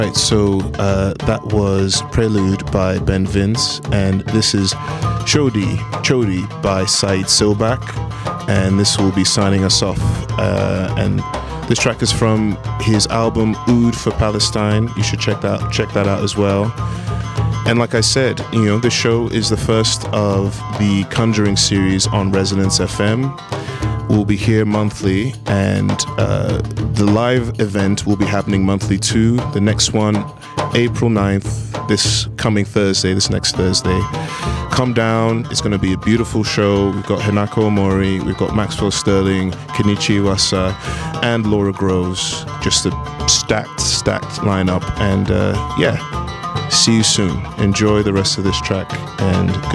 Right, so that was Prelude by Ben Vince, and this is Chodi by Said Silbak, and this will be signing us off. And this track is from his album Oud for Palestine. You should check that out as well. And like I said, the show is the first of the Conjuring series on Resonance FM. We'll be here monthly, and the live event will be happening monthly too. The next one, April 9th, this next Thursday. Come down, it's going to be a beautiful show. We've got Hinako Omori, we've got Maxwell Sterling, Kenichi Iwasa, and Laura Groves. Just a stacked lineup, and see you soon. Enjoy the rest of this track, and